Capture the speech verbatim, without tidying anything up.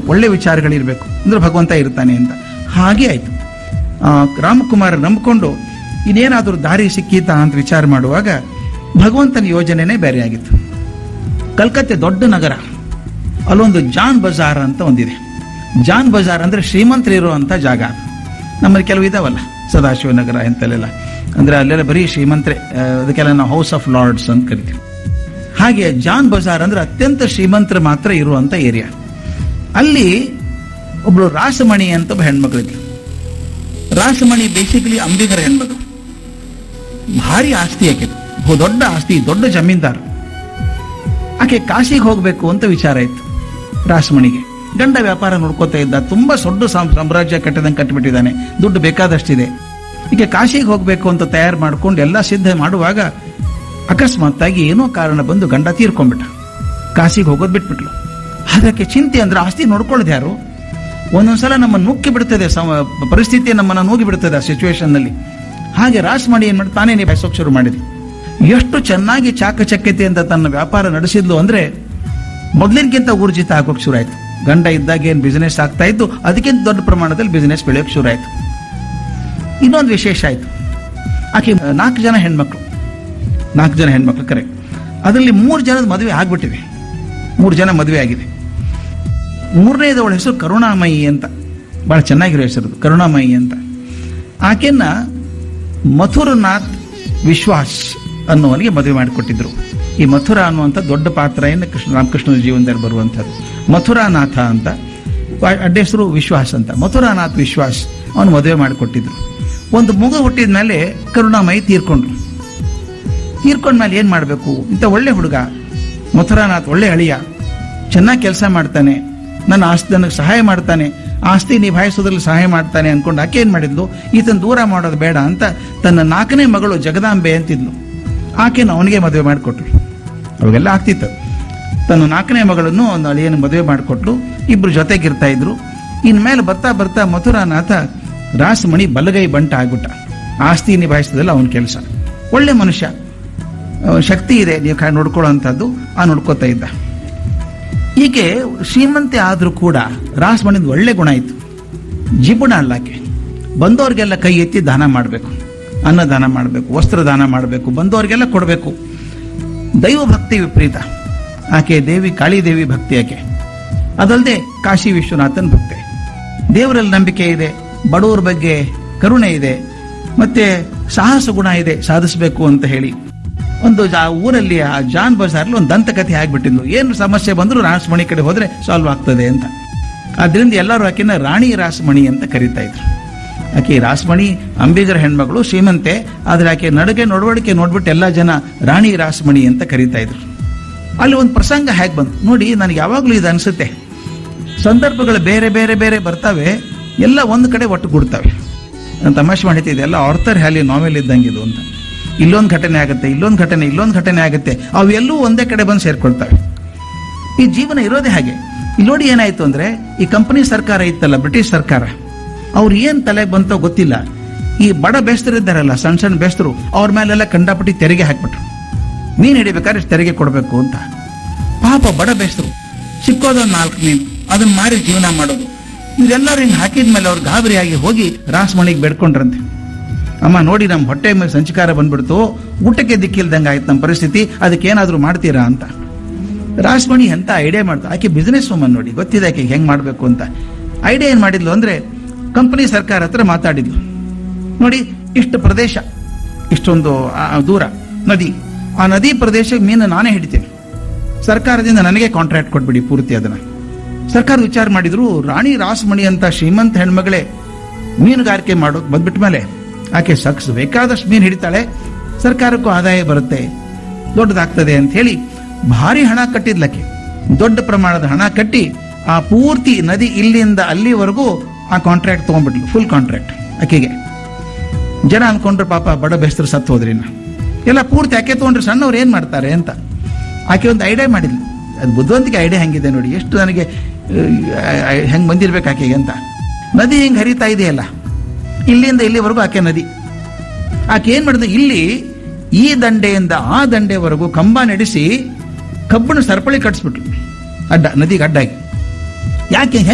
ಒಳ್ಳೆ ವಿಚಾರಗಳಿರಬೇಕು ಅಂದ್ರೆ ಭಗವಂತ ಇರ್ತಾನೆ ಅಂತ. ಹಾಗೆ ಆಯ್ತು. ಆ, ರಾಮಕುಮಾರ್ ನಂಬಿಕೊಂಡು ಇನ್ನೇನಾದರೂ ದಾರಿ ಸಿಕ್ಕೀತಾ ಅಂತ ವಿಚಾರ ಮಾಡುವಾಗ ಭಗವಂತನ ಯೋಜನೆನೇ ಬೇರೆ ಆಗಿತ್ತು. ಕಲ್ಕತ್ತೆ ದೊಡ್ಡ ನಗರ, ಅಲ್ಲೊಂದು ಜಾನ್ ಬಜಾರ್ ಅಂತ ಒಂದಿದೆ. ಜಾನ್ ಬಜಾರ್ ಅಂದ್ರೆ ಶ್ರೀಮಂತರಿರುವಂಥ ಜಾಗ. ನಮ್ಮಲ್ಲಿ ಕೆಲವು ಇದಾವಲ್ಲ, ಸದಾಶಿವನಗರ ಇಂಥಲ್ಲೆಲ್ಲ, ಅಂದ್ರೆ ಅಲ್ಲೆಲ್ಲ ಬರೀ ಶ್ರೀಮಂತರೇ, ಅದಕ್ಕೆಲ್ಲ ನಾವು ಹೌಸ್ ಆಫ್ ಲಾರ್ಡ್ಸ್ ಅಂತ ಕರಿತೀವಿ. ಹಾಗೆ ಜಾನ್ ಬಜಾರ್ ಅಂದ್ರೆ ಅತ್ಯಂತ ಶ್ರೀಮಂತರು ಮಾತ್ರ ಇರುವಂತ ಏರಿಯಾ. ಅಲ್ಲಿ ಒಬ್ಳು ರಾಸಮಣಿ ಅಂತ ಒಬ್ಬ ಹೆಣ್ಮಕ್ಳಿದ್ಲು. ರಾಸಮಣಿ ಬೇಸಿಕಲಿ ಅಂಬಿಗರ ಹೆಣ್ಮಗಳು, ಭಾರಿ ಆಸ್ತಿ ಆಕೆ, ದೊಡ್ಡ ಆಸ್ತಿ, ದೊಡ್ಡ ಜಮೀನ್ದಾರ್. ಆಕೆ ಕಾಶಿಗೆ ಹೋಗ್ಬೇಕು ಅಂತ ವಿಚಾರ ಇತ್ತು ರಾಸಮಣಿಗೆ. ಗಂಡ ವ್ಯಾಪಾರ ನೋಡ್ಕೋತಾ ಇದ್ದ, ತುಂಬಾ ದೊಡ್ಡ ಸಾಮ್ರಾಜ್ಯ ಕಟ್ಟದಂಗೆ ಕಟ್ಟಿಬಿಟ್ಟಿದ್ದಾನೆ, ದುಡ್ಡು ಬೇಕಾದಷ್ಟಿದೆ. ಈಗ ಕಾಶಿಗೆ ಹೋಗ್ಬೇಕು ಅಂತ ತಯಾರು ಮಾಡ್ಕೊಂಡು ಎಲ್ಲ ಸಿದ್ಧ ಮಾಡುವಾಗ ಅಕಸ್ಮಾತ್ತಾಗಿ ಏನೋ ಕಾರಣ ಬಂದು ಗಂಡ ತೀರ್ಕೊಂಡ್ಬಿಟ್ಟ. ಕಾಶಿಗೆ ಹೋಗೋದು ಬಿಟ್ಬಿಟ್ಲು. ಅದಕ್ಕೆ ಚಿಂತೆ ಅಂದ್ರೆ ಆಸ್ತಿ ನೋಡ್ಕೊಳ್ಳೋದು ಯಾರು? ಒಂದೊಂದ್ಸಲ ನಮ್ಮನ್ನು ನುಗ್ಗಿ ಬಿಡ್ತದೆ, ಪರಿಸ್ಥಿತಿ ನಮ್ಮನ್ನು ನೂಗಿ ಬಿಡ್ತದೆ ಆ ಸಿಚುವೇಶನ್ ನಲ್ಲಿ. ಹಾಗೆ ರಾಸಮಣಿ ಏನ್ ಮಾಡಿ ತಾನೇ ನಿಭಾಯಿಸೋಕೆ ಶುರು ಮಾಡಿದ್ಲು. ಎಷ್ಟು ಚೆನ್ನಾಗಿ ಚಾಕಚಕ್ಯತೆಯಿಂದ ತನ್ನ ವ್ಯಾಪಾರ ನಡೆಸಿದ್ಲು ಅಂದ್ರೆ ಮೊದಲಿನಕ್ಕಿಂತ ಊರ್ಜಿತ ಆಗೋಕೆ ಶುರು ಆಯ್ತು. ಗಂಡ ಇದ್ದಾಗ ಏನ್ ಬಿಸಿನೆಸ್ ಆಗ್ತಾ ಇತ್ತು ಅದಕ್ಕಿಂತ ದೊಡ್ಡ ಪ್ರಮಾಣದಲ್ಲಿ ಬಿಸಿನೆಸ್ ಬೆಳೆಯೋಕೆ ಶುರು ಆಯ್ತು. ಇನ್ನೊಂದು ವಿಶೇಷ ಆಯ್ತು, ಆಕೆ ನಾಲ್ಕು ಜನ ಹೆಣ್ಮಕ್ಳು, ನಾಲ್ಕು ಜನ ಹೆಣ್ಮಕ್ಳು ಕರೆಕ್ಟ್. ಅದರಲ್ಲಿ ಮೂರು ಜನದ ಮದುವೆ ಆಗ್ಬಿಟ್ಟಿದೆ, ಮೂರು ಜನ ಮದುವೆ ಆಗಿದೆ. ಮೂರನೇದವಳ ಹೆಸರು ಕರುಣಾಮಯಿ ಅಂತ, ಬಹಳ ಚೆನ್ನಾಗಿರೋ ಹೆಸರು ಕರುಣಾಮಯಿ ಅಂತ. ಆಕೆನ್ನ ಮಥುರನಾಥ್ ವಿಶ್ವಾಸ್ ಅನ್ನುವನಿಗೆ ಮದುವೆ ಮಾಡಿಕೊಟ್ಟಿದ್ರು. ಈ ಮಥುರಾ ಅನ್ನುವಂಥ ದೊಡ್ಡ ಪಾತ್ರ ಏನು ಕೃಷ್ಣ ರಾಮಕೃಷ್ಣನ ಜೀವನದಲ್ಲಿ ಬರುವಂಥದ್ದು. ಮಥುರಾನಾಥ ಅಂತ, ಅಡ್ಡ ಹೆಸರು ವಿಶ್ವಾಸ್ ಅಂತ. ಮಥುರಾನಾಥ್ ವಿಶ್ವಾಸ್ ಅವನು ಮದುವೆ ಮಾಡಿಕೊಟ್ಟಿದ್ರು. ಒಂದು ಮಗು ಹುಟ್ಟಿದ ಮೇಲೆ ಕರುಣಾಮಯಿ ತೀರ್ಕೊಂಡ್ರು. ತೀರ್ಕೊಂಡ್ಮೇಲೆ ಏನ್ ಮಾಡಬೇಕು, ಇಂಥ ಒಳ್ಳೆ ಹುಡುಗ ಮಥುರಾನಾಥ್, ಒಳ್ಳೆ ಅಳಿಯ, ಚೆನ್ನಾಗಿ ಕೆಲಸ ಮಾಡ್ತಾನೆ, ನನ್ನ ಆಸ್ತಿ ನನಗೆ ಸಹಾಯ ಮಾಡ್ತಾನೆ, ಆಸ್ತಿ ನಿಭಾಯಿಸೋದ್ರಲ್ಲಿ ಸಹಾಯ ಮಾಡ್ತಾನೆ ಅನ್ಕೊಂಡು ಆಕೆ ಏನ್ ಮಾಡಿದ್ಲು, ಈತನ ದೂರ ಮಾಡೋದು ಬೇಡ ಅಂತ ತನ್ನ ನಾಲ್ಕನೇ ಮಗಳು ಜಗದಾಂಬೆ ಅಂತಿದ್ಲು, ಆಕೆನ ಅವನಿಗೆ ಮದುವೆ ಮಾಡಿಕೊಟ್ರು. ಅವಾಗೆಲ್ಲ ಆಗ್ತಿತ್ತು. ತನ್ನ ನಾಲ್ಕನೇ ಮಗಳನ್ನು ಒಂದು ಅಳಿಯನ ಮದುವೆ ಮಾಡಿಕೊಟ್ಲು. ಇಬ್ರು ಜೊತೆಗಿರ್ತಾ ಇದ್ರು. ಇನ್ಮೇಲೆ ಬರ್ತಾ ಬರ್ತಾ ಮಥುರಾನಾಥ ರಾಸಮಣಿ ಬಲಗೈ ಬಂಟ ಆಗ್ಬಿಟ್ಟ. ಆಸ್ತಿ ನಿಭಾಯಿಸೋದಲ್ಲ ಅವನ ಕೆಲಸ. ಒಳ್ಳೆ ಮನುಷ್ಯ, ಶಕ್ತಿ ಇದೆ, ನೀವು ಕಾಯಿ ನೋಡ್ಕೊಳ್ಳೋ ಅಂಥದ್ದು ಆ ನೋಡ್ಕೋತಾ ಇದ್ದ. ಹೀಗೆ ಶ್ರೀಮಂತೆ ಆದ್ರೂ ಕೂಡ ರಾಸಮಣಿದ ಒಳ್ಳೆ ಗುಣ ಇತ್ತು. ಜಿಪುಣ ಅಲ್ಲಾಕೆ, ಬಂದವ್ರಿಗೆಲ್ಲ ಕೈ ಎತ್ತಿ ದಾನ ಮಾಡಬೇಕು, ಅನ್ನ ದಾನ ಮಾಡಬೇಕು, ವಸ್ತ್ರ ದಾನ ಮಾಡಬೇಕು, ಬಂದವ್ರಿಗೆಲ್ಲ ಕೊಡಬೇಕು. ದೈವ ಭಕ್ತಿ ವಿಪರೀತ ಆಕೆ. ದೇವಿ ಕಾಳಿದೇವಿ ಭಕ್ತಿ ಆಕೆ. ಅದಲ್ಲದೆ ಕಾಶಿ ವಿಶ್ವನಾಥನ್ ಭಕ್ತಿ. ದೇವರಲ್ಲಿ ನಂಬಿಕೆ ಇದೆ, ಬಡವರ ಬಗ್ಗೆ ಕರುಣೆ ಇದೆ, ಮತ್ತೆ ಸಾಹಸ ಗುಣ ಇದೆ, ಸಾಧಿಸಬೇಕು ಅಂತ ಹೇಳಿ. ಒಂದು ಊರಲ್ಲಿ ಆ ಜಾನ್ ಬಜಾರ್ಲಿ ಒಂದು ದಂತಕಥೆ ಆಗ್ಬಿಟ್ಟಿದ್ಲು. ಏನು ಸಮಸ್ಯೆ ಬಂದ್ರು ರಾಸಮಣಿ ಕಡೆ ಹೋದ್ರೆ ಸಾಲ್ವ್ ಆಗ್ತದೆ ಅಂತ. ಆದ್ರಿಂದ ಎಲ್ಲರೂ ಆಕೆನ ರಾಣಿ ರಾಸಮಣಿ ಅಂತ ಕರೀತಾ ಇದ್ರು. ಆಕೆ ರಾಸಮಣಿ ಅಂಬಿಗರ ಹೆಣ್ಮಗಳು, ಶ್ರೀಮಂತೆ, ಆದ್ರೆ ಆಕೆ ನಡುಗೆ ನಡವಳಿಕೆ ನೋಡ್ಬಿಟ್ಟು ಎಲ್ಲಾ ಜನ ರಾಣಿ ರಾಸಮಣಿ ಅಂತ ಕರೀತಾ ಇದ್ರು. ಅಲ್ಲಿ ಒಂದು ಪ್ರಸಂಗ ಹೇಗೆ ಬಂತು ನೋಡಿ, ನನಗೆ ಯಾವಾಗ್ಲೂ ಇದು ಅನ್ಸುತ್ತೆ, ಸಂದರ್ಭಗಳು ಬೇರೆ ಬೇರೆ ಬೇರೆ ಬರ್ತಾವೆ, ಎಲ್ಲ ಒಂದು ಕಡೆ ಒಟ್ಟುಗೂಡ್ತವೆ. ನಾನು ತಮಾಷೆ ಮಾಡಿದ್ದೆ, ಎಲ್ಲ ಆರ್ಥರ್ ಹ್ಯಾಲಿ ನಾವೆಲ್ ಇದ್ದಂಗಿದು ಅಂತ. ಇಲ್ಲೊಂದು ಘಟನೆ ಆಗುತ್ತೆ, ಇಲ್ಲೊಂದು ಘಟನೆ, ಇಲ್ಲೊಂದು ಘಟನೆ ಆಗುತ್ತೆ, ಅವೆಲ್ಲೂ ಒಂದೇ ಕಡೆ ಬಂದು ಸೇರ್ಕೊಳ್ತವೆ. ಈ ಜೀವನ ಇರೋದೇ ಹಾಗೆ. ಇಲ್ಲಿ ನೋಡಿ ಏನಾಯ್ತು ಅಂದ್ರೆ, ಈ ಕಂಪನಿ ಸರ್ಕಾರ ಇತ್ತಲ್ಲ, ಬ್ರಿಟಿಷ್ ಸರ್ಕಾರ, ಅವ್ರು ಏನ್ ತಲೆಗೆ ಬಂತೋ ಗೊತ್ತಿಲ್ಲ, ಈ ಬಡ ಬೇಸ್ತರು ಇದ್ದಾರಲ್ಲ, ಸಣ್ಣ ಸಣ್ಣ ಬೇಸ್ತರು, ಅವ್ರ ಮೇಲೆಲ್ಲ ಕಂಡಾಪಟ್ಟಿ ತೆರಿಗೆ ಹಾಕ್ಬಿಟ್ರು. ಮೀನು ಹಿಡಿಬೇಕಾದ್ರೆ ತೆರಿಗೆ ಕೊಡಬೇಕು ಅಂತ. ಪಾಪ ಬಡ ಬೇಸ್ತರು ಸಿಕ್ಕೋದೊಂದು ನಾಲ್ಕು ಮೀನು, ಅದನ್ನ ಮಾರಿ ಜೀವನ ಮಾಡೋದು. ಇದೆಲ್ಲರೂ ಹಿಂಗೆ ಹಾಕಿದ್ಮೇಲೆ ಅವ್ರು ಗಾಬರಿಯಾಗಿ ಹೋಗಿ ರಾಸಮಣಿಗೆ ಬೇಡ್ಕೊಂಡ್ರಂತೆ, ಅಮ್ಮ ನೋಡಿ ನಮ್ಮ ಹೊಟ್ಟೆ ಮೇಲೆ ಸಂಚಕಾರ ಬಂದ್ಬಿಡ್ತು, ಊಟಕ್ಕೆ ದಿಕ್ಕಿಲ್ದಂಗೆ ಆಯ್ತು ನಮ್ಮ ಪರಿಸ್ಥಿತಿ, ಅದಕ್ಕೆ ಏನಾದರೂ ಮಾಡ್ತೀರಾ ಅಂತ. ರಾಸಮಣಿ ಅಂತ ಐಡಿಯಾ ಮಾಡ್ತಾ, ಆಕೆ ಬಿಸ್ನೆಸ್ ವುಮನ್ ನೋಡಿ, ಗೊತ್ತಿದೆ ಆಕೆ ಹೆಂಗ್ ಮಾಡ್ಬೇಕು ಅಂತ. ಐಡಿಯಾ ಏನ್ ಮಾಡಿದ್ಲು ಅಂದ್ರೆ, ಕಂಪನಿ ಸರ್ಕಾರ ಹತ್ರ ಮಾತಾಡಿದ್ಲು. ನೋಡಿ ಇಷ್ಟು ಪ್ರದೇಶ, ಇಷ್ಟೊಂದು ದೂರ ನದಿ, ಆ ನದಿ ಪ್ರದೇಶಕ್ಕೆ ಮೀನು ನಾನೇ ಹಿಡಿತೇನೆ, ಸರ್ಕಾರದಿಂದ ನನಗೆ ಕಾಂಟ್ರಾಕ್ಟ್ ಕೊಟ್ಬಿಡಿ ಪೂರ್ತಿ ಅದನ್ನ. ಸರ್ಕಾರ ವಿಚಾರ ಮಾಡಿದ್ರು, ರಾಣಿ ರಾಸಮಣಿ ಅಂತ ಶ್ರೀಮಂತ ಹೆಣ್ಮಗಳೇ ಮೀನುಗಾರಿಕೆ ಮಾಡೋಕೆ ಬಂದ್ಬಿಟ್ಟ ಮೇಲೆ ಆಕೆ ಸಕ್ಸ್ ಬೇಕಾದಷ್ಟು ಮೀನು ಹಿಡಿತಾಳೆ, ಸರ್ಕಾರಕ್ಕೂ ಆದಾಯ ಬರುತ್ತೆ, ದೊಡ್ಡದಾಗ್ತದೆ ಅಂತ ಹೇಳಿ ಭಾರಿ ಹಣ ಕಟ್ಟಿದ್ಲಕ್ಕೆ. ದೊಡ್ಡ ಪ್ರಮಾಣದ ಹಣ ಕಟ್ಟಿ ಆ ಪೂರ್ತಿ ನದಿ ಇಲ್ಲಿಂದ ಅಲ್ಲಿವರೆಗೂ ಆ ಕಾಂಟ್ರಾಕ್ಟ್ ತಗೊಂಡ್ಬಿಟ್ಲು, ಫುಲ್ ಕಾಂಟ್ರಾಕ್ಟ್ ಆಕೆಗೆ. ಜನ ಅನ್ಕೊಂಡ್ರು ಪಾಪ ಬಡ ಬೆಸ್ತರು ಸತ್ತು ಹೋದ್ರಿ, ಎಲ್ಲ ಪೂರ್ತಿ ಆಕೆ ತಗೊಂಡ್ರೆ ಸಣ್ಣವ್ರು ಏನ್ ಮಾಡ್ತಾರೆ ಅಂತ. ಆಕೆ ಒಂದು ಐಡಿಯಾ ಮಾಡಿದ್ಲು. ಅದು ಬುದ್ಧಿವಂತಿಕೆ ಐಡಿಯಾ ಹೆಂಗಿದೆ ನೋಡಿ, ಎಷ್ಟು ನನಗೆ ಹೆಂಗ್ ಬಂದಿರ್ಬೇಕು ಆಕೆಗೆ ಅಂತ. ನದಿ ಹಿಂಗ್ ಹರಿತಾ ಇದೆಯಲ್ಲ, ಇಲ್ಲಿಂದ ಇಲ್ಲಿವರೆಗೂ ಆಕೆ ನದಿ. ಆಕೆ ಏನ್ ಮಾಡಿದ, ಇಲ್ಲಿ ಈ ದಂಡೆಯಿಂದ ಆ ದಂಡೆವರೆಗೂ ಕಂಬ ನಡೆಸಿ ಕಬ್ಬಣ ಸರಪಳಿ ಕಟ್ಸ್ಬಿಟ್ಲು, ಅಡ್ಡ ನದಿಗೆ ಅಡ್ಡಾಗಿ. ಯಾಕೆ